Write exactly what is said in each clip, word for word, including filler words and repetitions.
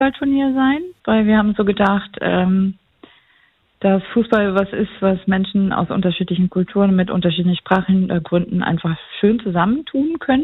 Fußballturnier sein, weil wir haben so gedacht, ähm, dass Fußball was ist, was Menschen aus unterschiedlichen Kulturen mit unterschiedlichen Sprachhintergründen einfach schön zusammentun können.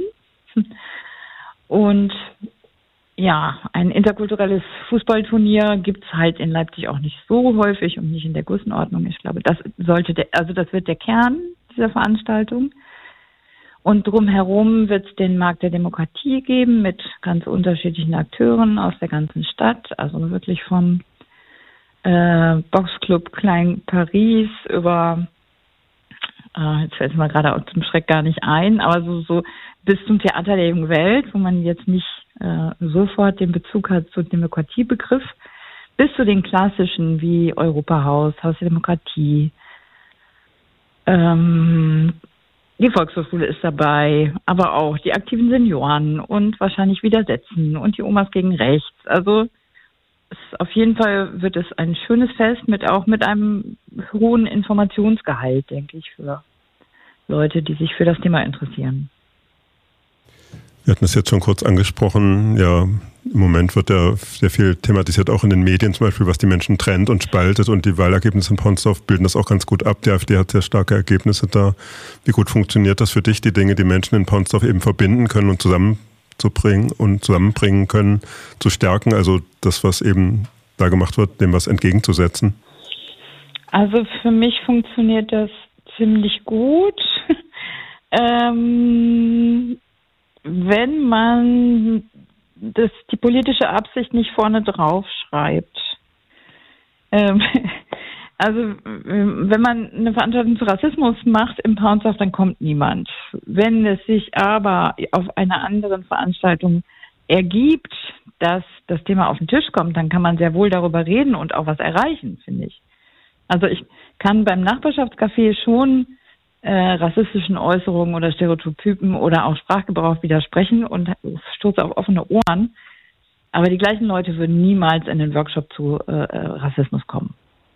Und ja, ein interkulturelles Fußballturnier gibt's halt in Leipzig auch nicht so häufig und nicht in der Größenordnung. Ich glaube, das sollte der, also das wird der Kern dieser Veranstaltung. Und drumherum wird es den Markt der Demokratie geben mit ganz unterschiedlichen Akteuren aus der ganzen Stadt. Also wirklich vom äh, Boxclub Klein Paris über, äh, jetzt fällt es mir gerade zum Schreck gar nicht ein, aber so, so bis zum Theater der jungen Welt, wo man jetzt nicht äh, sofort den Bezug hat zu Demokratiebegriff, bis zu den klassischen wie Europahaus, Haus der Demokratie, ähm, die Volkshochschule ist dabei, aber auch die aktiven Senioren und wahrscheinlich Widersetzen und die Omas gegen rechts. Also es, auf jeden Fall wird es ein schönes Fest mit auch mit einem hohen Informationsgehalt, denke ich, für Leute, die sich für das Thema interessieren. Wir hatten es jetzt schon kurz angesprochen, ja, im Moment wird ja sehr viel thematisiert, auch in den Medien zum Beispiel, was die Menschen trennt und spaltet, und die Wahlergebnisse in Ponsdorf bilden das auch ganz gut ab. Die AfD hat sehr starke Ergebnisse da. Wie gut funktioniert das für dich, die Dinge, die Menschen in Ponsdorf eben verbinden können und zusammenzubringen und zusammenbringen können, zu stärken, also das, was eben da gemacht wird, dem was entgegenzusetzen? Also für mich funktioniert das ziemlich gut. ähm... Wenn man das, die politische Absicht nicht vorne drauf schreibt. Ähm, also wenn man eine Veranstaltung zu Rassismus macht im Ponsdorf, dann kommt niemand. Wenn es sich aber auf einer anderen Veranstaltung ergibt, dass das Thema auf den Tisch kommt, dann kann man sehr wohl darüber reden und auch was erreichen, finde ich. Also ich kann beim Nachbarschaftscafé schon Äh, rassistischen Äußerungen oder Stereotypen oder auch Sprachgebrauch widersprechen und stoße auf offene Ohren. Aber die gleichen Leute würden niemals in den Workshop zu äh, Rassismus kommen.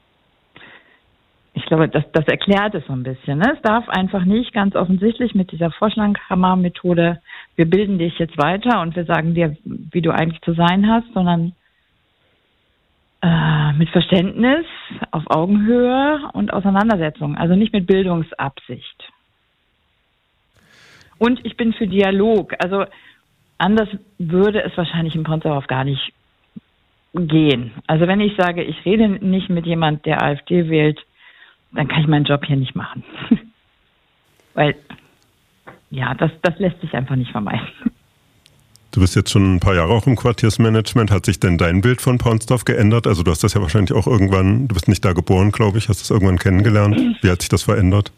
Ich glaube, das, das erklärt es so ein bisschen. Ne? Es darf einfach nicht ganz offensichtlich mit dieser Vorschlaghammer-Methode, wir bilden dich jetzt weiter und wir sagen dir, wie du eigentlich zu sein hast, sondern Äh, mit Verständnis, auf Augenhöhe und Auseinandersetzung, also nicht mit Bildungsabsicht. Und ich bin für Dialog, also anders würde es wahrscheinlich im Ponsdorf gar nicht gehen. Also wenn ich sage, ich rede nicht mit jemand, der AfD wählt, dann kann ich meinen Job hier nicht machen. Weil, ja, das, das lässt sich einfach nicht vermeiden. Du bist jetzt schon ein paar Jahre auch im Quartiersmanagement. Hat sich denn dein Bild von Ponsdorf geändert? Also du hast das ja wahrscheinlich auch irgendwann, du bist nicht da geboren, glaube ich, hast das irgendwann kennengelernt. Wie hat sich das verändert?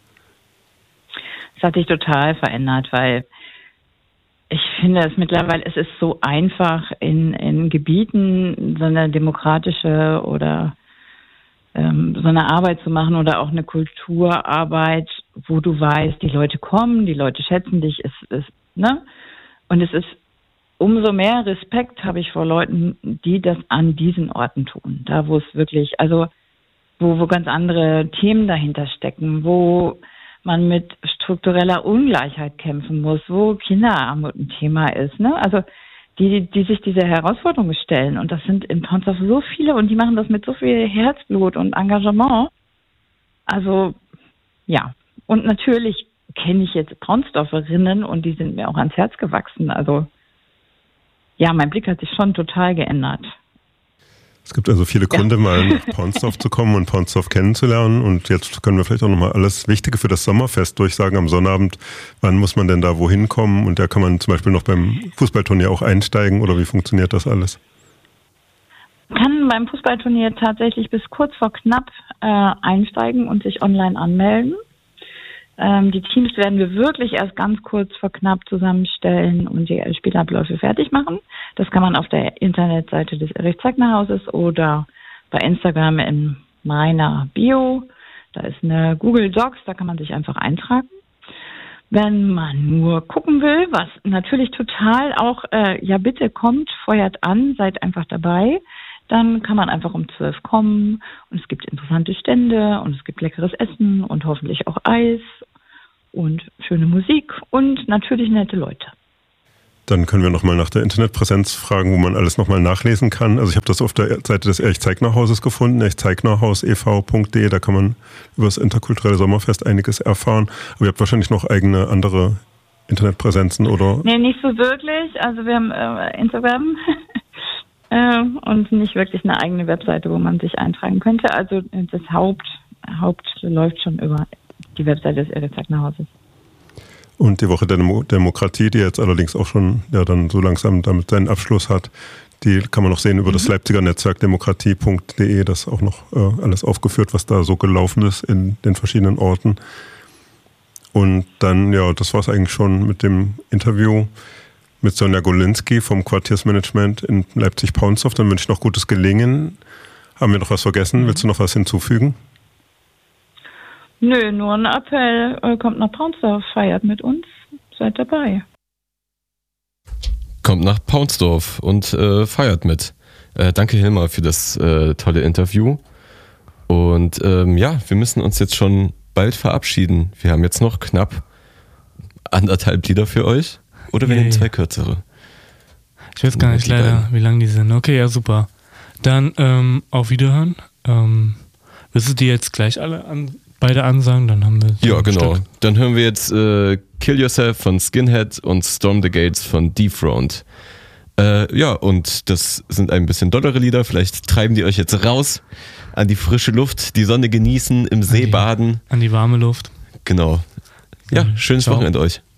Es hat sich total verändert, weil ich finde es mittlerweile, es ist so einfach in, in Gebieten so eine demokratische oder ähm, so eine Arbeit zu machen oder auch eine Kulturarbeit, wo du weißt, die Leute kommen, die Leute schätzen dich, es ist, ne? Und es ist umso mehr Respekt habe ich vor Leuten, die das an diesen Orten tun. Da, wo es wirklich, also wo, wo ganz andere Themen dahinter stecken, wo man mit struktureller Ungleichheit kämpfen muss, wo Kinderarmut ein Thema ist. Ne? Also die, die sich diese Herausforderungen stellen. Und das sind in Ponsdorf so viele und die machen das mit so viel Herzblut und Engagement. Also ja, und natürlich kenne ich jetzt Ponsdorferinnen und die sind mir auch ans Herz gewachsen. Also ja, mein Blick hat sich schon total geändert. Es gibt also viele Gründe, ja. mal nach Ponsdorf zu kommen und Ponsdorf kennenzulernen. Und jetzt können wir vielleicht auch nochmal alles Wichtige für das Sommerfest durchsagen am Sonnabend. Wann muss man denn da wohin kommen? Und da kann man zum Beispiel noch beim Fußballturnier auch einsteigen. Oder wie funktioniert das alles? Man kann beim Fußballturnier tatsächlich bis kurz vor knapp äh, einsteigen und sich online anmelden. Ähm, die Teams werden wir wirklich erst ganz kurz vor knapp zusammenstellen und die Spielabläufe fertig machen. Das kann man auf der Internetseite des Erich-Zeigner-Hauses oder bei Instagram in meiner Bio. Da ist eine Google Docs, da kann man sich einfach eintragen. Wenn man nur gucken will, was natürlich total auch, äh, ja bitte kommt, feuert an, seid einfach dabei. Dann kann man einfach um zwölf kommen und es gibt interessante Stände und es gibt leckeres Essen und hoffentlich auch Eis und schöne Musik und natürlich nette Leute. Dann können wir nochmal nach der Internetpräsenz fragen, wo man alles nochmal nachlesen kann. Also ich habe das auf der Seite des Erich-Zeigner-Hauses gefunden, erich-zeigner-haus e v punkt de. Da kann man über das interkulturelle Sommerfest einiges erfahren. Aber ihr habt wahrscheinlich noch eigene andere Internetpräsenzen, oder? Nee, nicht so wirklich. Also wir haben äh, Instagram äh, und nicht wirklich eine eigene Webseite, wo man sich eintragen könnte. Also das Haupt, Haupt läuft schon über die Webseite des Erich-Zeigner-Hauses. Und die Woche der Demo- Demokratie, die jetzt allerdings auch schon ja dann so langsam damit seinen Abschluss hat, die kann man noch sehen über mhm. das Leipziger Netzwerk demokratie punkt de, das auch noch äh, alles aufgeführt, was da so gelaufen ist in den verschiedenen Orten. Und dann, ja, das war es eigentlich schon mit dem Interview mit Sonja Golinski vom Quartiersmanagement in Leipzig-Paunsdorf. Dann wünsche ich noch gutes Gelingen. Haben wir noch was vergessen? Mhm. Willst du noch was hinzufügen? Nö, nur ein Appell, kommt nach Paunsdorf, feiert mit uns, seid dabei. Kommt nach Paunsdorf und äh, feiert mit. Äh, danke Hilmar für das äh, tolle Interview. Und ähm, ja, wir müssen uns jetzt schon bald verabschieden. Wir haben jetzt noch knapp anderthalb Lieder für euch. Oder wir yeah, nehmen zwei kürzere. Ich weiß gar nicht leider, wie lang die sind. Okay, ja super. Dann ähm, auf Wiederhören. Ähm, willst du die jetzt gleich alle an beide ansagen, dann haben wir so ja, genau. Stück. Dann hören wir jetzt äh, Kill Yourself von Skinhead und Storm the Gates von Dethroned. Äh, ja, und das sind ein bisschen dollere Lieder. Vielleicht treiben die euch jetzt raus an die frische Luft, die Sonne genießen, im See an die, baden. An die warme Luft. Genau. Ja, schönes Ciao. Wochenende euch.